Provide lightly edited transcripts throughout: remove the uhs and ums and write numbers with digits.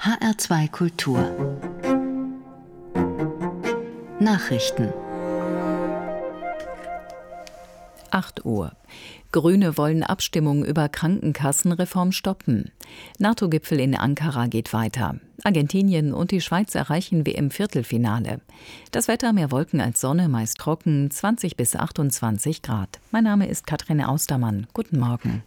HR2 Kultur Nachrichten 8 Uhr. Grüne wollen Abstimmung über Krankenkassenreform stoppen. NATO-Gipfel in Ankara geht weiter. Argentinien und die Schweiz erreichen WM-Viertelfinale. Das Wetter: mehr Wolken als Sonne, meist trocken, 20 bis 28 Grad. Mein Name ist Katrin Austermann. Guten Morgen.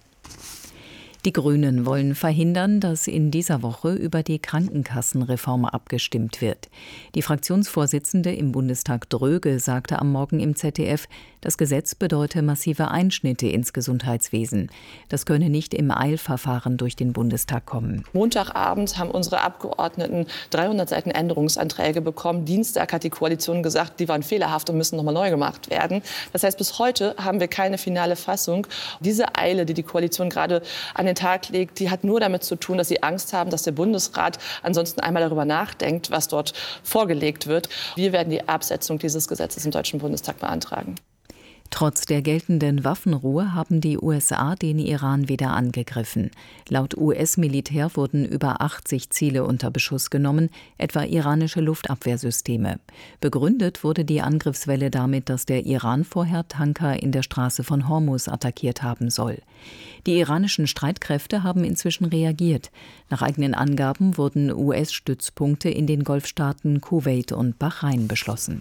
Die Grünen wollen verhindern, dass in dieser Woche über die Krankenkassenreform abgestimmt wird. Die Fraktionsvorsitzende im Bundestag Dröge sagte am Morgen im ZDF, das Gesetz bedeute massive Einschnitte ins Gesundheitswesen. Das könne nicht im Eilverfahren durch den Bundestag kommen. Montagabend haben unsere Abgeordneten 300 Seiten Änderungsanträge bekommen. Dienstag hat die Koalition gesagt, die waren fehlerhaft und müssen nochmal neu gemacht werden. Das heißt, bis heute haben wir keine finale Fassung. Diese Eile, die die Koalition gerade an den Tag legt, die hat nur damit zu tun, dass sie Angst haben, dass der Bundesrat ansonsten einmal darüber nachdenkt, was dort vorgelegt wird. Wir werden die Absetzung dieses Gesetzes im Deutschen Bundestag beantragen. Trotz der geltenden Waffenruhe haben die USA den Iran wieder angegriffen. Laut US-Militär wurden über 80 Ziele unter Beschuss genommen, etwa iranische Luftabwehrsysteme. Begründet wurde die Angriffswelle damit, dass der Iran vorher Tanker in der Straße von Hormuz attackiert haben soll. Die iranischen Streitkräfte haben inzwischen reagiert. Nach eigenen Angaben wurden US-Stützpunkte in den Golfstaaten Kuwait und Bahrain beschlossen.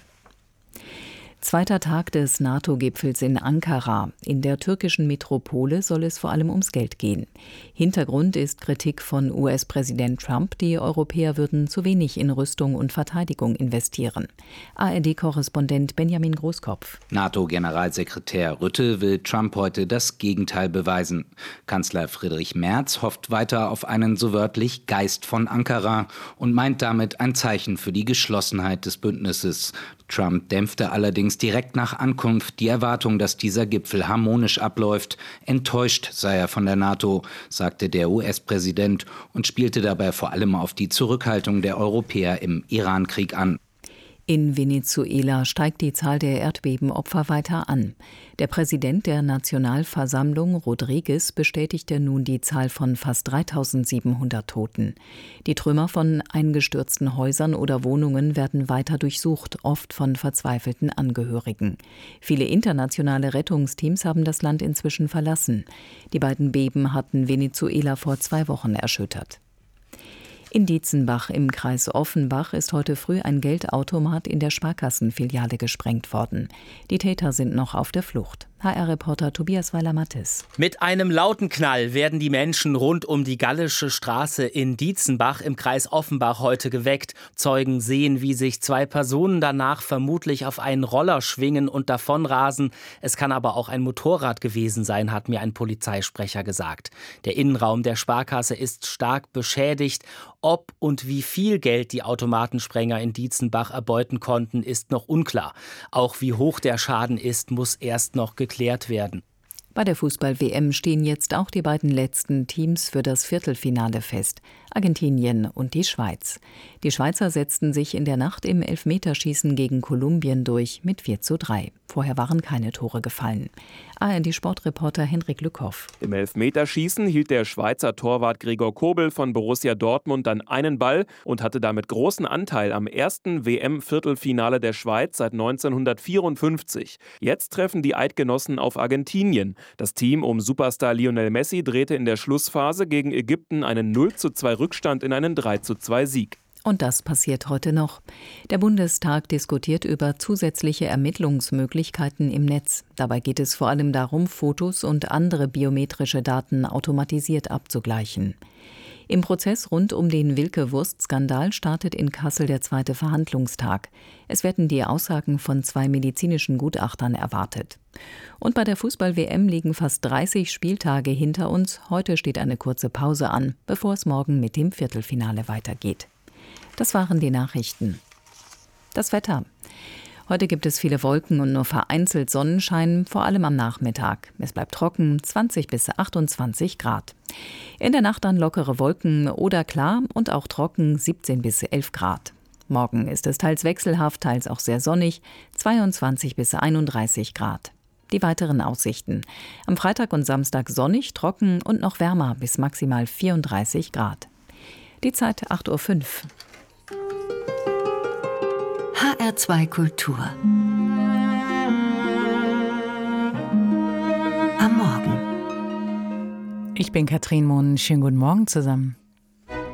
Zweiter Tag des NATO-Gipfels in Ankara. In der türkischen Metropole soll es vor allem ums Geld gehen. Hintergrund ist Kritik von US-Präsident Trump, die Europäer würden zu wenig in Rüstung und Verteidigung investieren. ARD-Korrespondent Benjamin Großkopf. NATO-Generalsekretär Rutte will Trump heute das Gegenteil beweisen. Kanzler Friedrich Merz hofft weiter auf einen so wörtlich Geist von Ankara und meint damit ein Zeichen für die Geschlossenheit des Bündnisses. Trump dämpfte allerdings direkt nach Ankunft die Erwartung, dass dieser Gipfel harmonisch abläuft. Enttäuscht sei er von der NATO, sagte der US-Präsident und spielte dabei vor allem auf die Zurückhaltung der Europäer im Iran-Krieg an. In Venezuela steigt die Zahl der Erdbebenopfer weiter an. Der Präsident der Nationalversammlung, Rodriguez, bestätigte nun die Zahl von fast 3.700 Toten. Die Trümmer von eingestürzten Häusern oder Wohnungen werden weiter durchsucht, oft von verzweifelten Angehörigen. Viele internationale Rettungsteams haben das Land inzwischen verlassen. Die beiden Beben hatten Venezuela vor 2 Wochen erschüttert. In Dietzenbach im Kreis Offenbach ist heute früh ein Geldautomat in der Sparkassenfiliale gesprengt worden. Die Täter sind noch auf der Flucht. HR-Reporter Tobias Weiler-Mattes. Mit einem lauten Knall werden die Menschen rund um die Gallische Straße in Dietzenbach im Kreis Offenbach heute geweckt. Zeugen sehen, wie sich 2 Personen danach vermutlich auf einen Roller schwingen und davonrasen. Es kann aber auch ein Motorrad gewesen sein, hat mir ein Polizeisprecher gesagt. Der Innenraum der Sparkasse ist stark beschädigt. Ob und wie viel Geld die Automatensprenger in Dietzenbach erbeuten konnten, ist noch unklar. Auch wie hoch der Schaden ist, muss erst noch geklärt werden. Bei der Fußball-WM stehen jetzt auch die beiden letzten Teams für das Viertelfinale fest: Argentinien und die Schweiz. Die Schweizer setzten sich in der Nacht im Elfmeterschießen gegen Kolumbien durch mit 4:3. Vorher waren keine Tore gefallen. ARD-Sportreporter Henrik Lückhoff. Im Elfmeterschießen hielt der Schweizer Torwart Gregor Kobel von Borussia Dortmund dann einen Ball und hatte damit großen Anteil am ersten WM-Viertelfinale der Schweiz seit 1954. Jetzt treffen die Eidgenossen auf Argentinien. Das Team um Superstar Lionel Messi drehte in der Schlussphase gegen Ägypten einen 0:2 Rückstand in einen 3:2 Sieg. Und das passiert heute noch. Der Bundestag diskutiert über zusätzliche Ermittlungsmöglichkeiten im Netz. Dabei geht es vor allem darum, Fotos und andere biometrische Daten automatisiert abzugleichen. Im Prozess rund um den Wilke-Wurst-Skandal startet in Kassel der 2. Verhandlungstag. Es werden die Aussagen von 2 medizinischen Gutachtern erwartet. Und bei der Fußball-WM liegen fast 30 Spieltage hinter uns. Heute steht eine kurze Pause an, bevor es morgen mit dem Viertelfinale weitergeht. Das waren die Nachrichten. Das Wetter. Heute gibt es viele Wolken und nur vereinzelt Sonnenschein, vor allem am Nachmittag. Es bleibt trocken, 20 bis 28 Grad. In der Nacht dann lockere Wolken oder klar und auch trocken, 17 bis 11 Grad. Morgen ist es teils wechselhaft, teils auch sehr sonnig, 22 bis 31 Grad. Die weiteren Aussichten. Am Freitag und Samstag sonnig, trocken und noch wärmer bis maximal 34 Grad. Die Zeit 8:05 Uhr. HR2 Kultur. Am Morgen. Ich bin Katrin Mohn. Schönen guten Morgen zusammen.